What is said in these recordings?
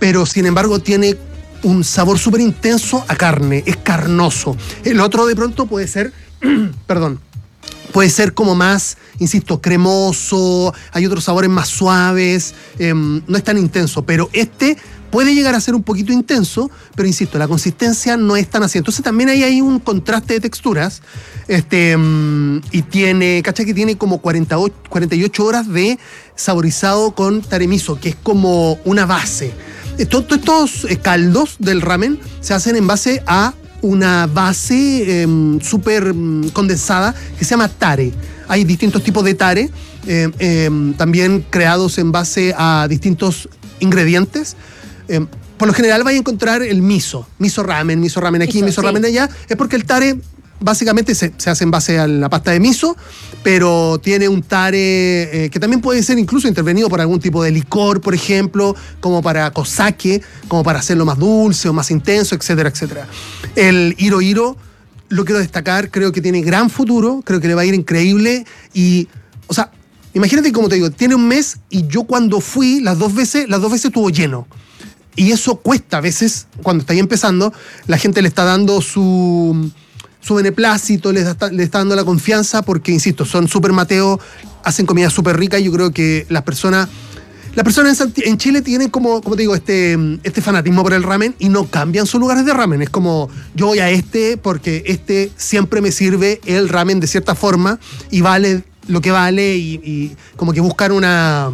pero sin embargo tiene un sabor súper intenso a carne, es carnoso. El otro de pronto puede ser, perdón, puede ser como más, insisto, cremoso, hay otros sabores más suaves, no es tan intenso, pero este puede llegar a ser un poquito intenso, pero insisto, la consistencia no es tan así. Entonces también ahí hay un contraste de texturas, y tiene, ¿cachai? Que tiene como 48 horas de saborizado con tare miso, que es como una base. Todos estos caldos del ramen se hacen en base a una base súper condensada que se llama tare. Hay distintos tipos de tare, también creados en base a distintos ingredientes. Por lo general vais a encontrar el miso ramen aquí, miso ramen allá. Es porque el tare básicamente se hace en base a la pasta de miso, pero tiene un tare que también puede ser incluso intervenido por algún tipo de licor, por ejemplo, como para kosake, como para hacerlo más dulce o más intenso, etcétera, etcétera. El hiro hiro lo quiero destacar, creo que tiene gran futuro, creo que le va a ir increíble y, o sea, imagínate, como te digo, tiene un mes y yo cuando fui las dos veces estuvo lleno. Y eso cuesta a veces, cuando está ahí empezando, la gente le está dando su beneplácito, le está dando la confianza porque, insisto, son súper mateos, hacen comida súper rica y yo creo que las personas en Chile tienen como te digo, este fanatismo por el ramen y no cambian sus lugares de ramen. Es como, yo voy a porque siempre me sirve el ramen de cierta forma y vale lo que vale y como que buscan una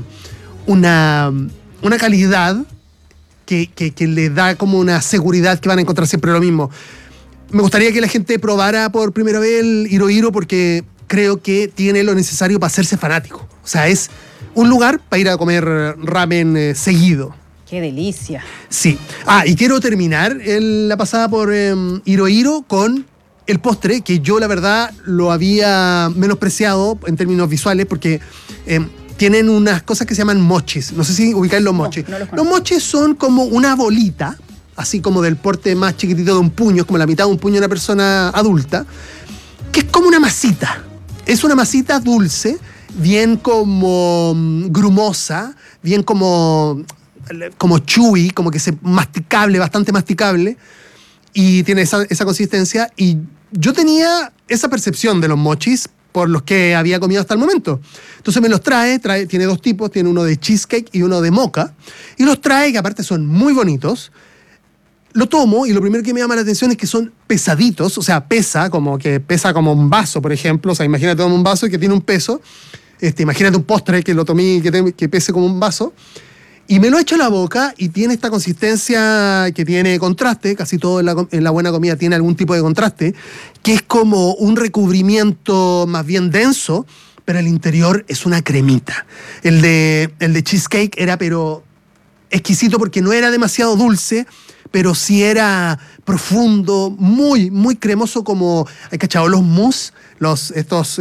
calidad que le da como una seguridad que van a encontrar siempre lo mismo. Me gustaría que la gente probara por primera vez el hiro hiro porque creo que tiene lo necesario para hacerse fanático. O sea, es un lugar para ir a comer ramen seguido. ¡Qué delicia! Sí. Y quiero terminar la pasada por hiro hiro con el postre, que yo la verdad lo había menospreciado en términos visuales porque tienen unas cosas que se llaman mochis. No sé si ubican los mochis. No los conozco. Los mochis son como una bolita, así como del porte más chiquitito de un puño, es como la mitad de un puño de una persona adulta, que es como una masita. Es una masita dulce, bien como grumosa, bien como chewy, como que masticable, bastante masticable, y tiene esa consistencia. Y yo tenía esa percepción de los mochis por los que había comido hasta el momento. Entonces me los trae, tiene dos tipos, tiene uno de cheesecake y uno de mocha, y los trae, que aparte son muy bonitos. Lo tomo y lo primero que me llama la atención es que son pesaditos, o sea, pesa como un vaso, por ejemplo. O sea, imagínate un vaso que tiene un peso, imagínate un postre que lo tomé que pese como un vaso, y me lo echo a la boca y tiene esta consistencia que tiene contraste, casi todo en la buena comida tiene algún tipo de contraste, que es como un recubrimiento más bien denso, pero el interior es una cremita. El de cheesecake era pero exquisito porque no era demasiado dulce, pero sí era profundo, muy, muy cremoso, como, ¿hay cachado los mousse? Estos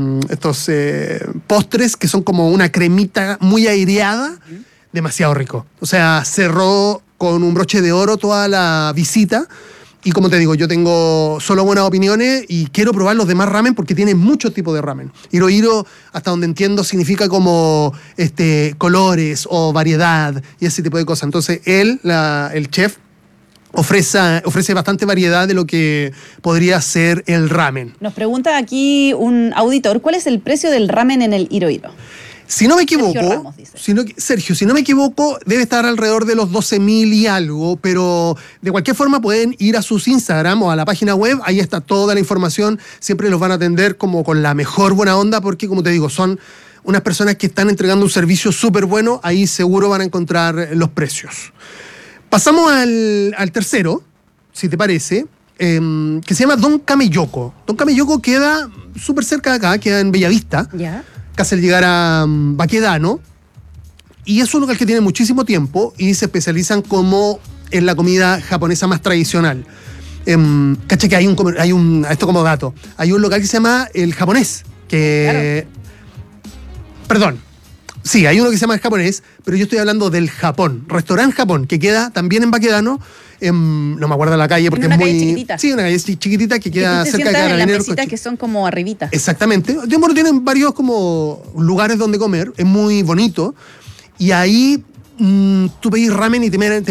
postres que son como una cremita muy aireada, demasiado rico. O sea, cerró con un broche de oro toda la visita. Y como te digo, yo tengo solo buenas opiniones y quiero probar los demás ramen porque tiene muchos tipos de ramen. Hiro hiro, hasta donde entiendo, significa como colores o variedad y ese tipo de cosas. Entonces el chef ofrece bastante variedad de lo que podría ser el ramen. Nos pregunta aquí un auditor, ¿cuál es el precio del ramen en el hiro hiro? Si no me equivoco, Sergio Ramos dice. Sergio, si no me equivoco, debe estar alrededor de los 12.000 y algo, pero de cualquier forma pueden ir a sus Instagram o a la página web, ahí está toda la información, siempre los van a atender como con la mejor buena onda, porque como te digo, son unas personas que están entregando un servicio súper bueno, ahí seguro van a encontrar los precios. Pasamos al tercero, si te parece, que se llama Don Cameyoko. Don Cameyoko queda súper cerca de acá, queda en Bellavista. ¿Ya? Casi al llegar a Baquedano, y es un local que tiene muchísimo tiempo y se especializan como en la comida japonesa más tradicional. Caché que esto como dato, hay un local que se llama El Japonés, que... Claro. Perdón. Sí, hay uno que se llama El Japonés, pero yo estoy hablando del Japón, Restaurant Japón, que queda también en Baquedano, no me acuerdo la calle porque es muy... Calle chiquitita. Sí, una calle chiquitita que queda cerca de Carabineros. Las mesitas que son como arribita. Exactamente. Bueno, tienen varios como lugares donde comer, es muy bonito, y ahí tú pedís ramen y te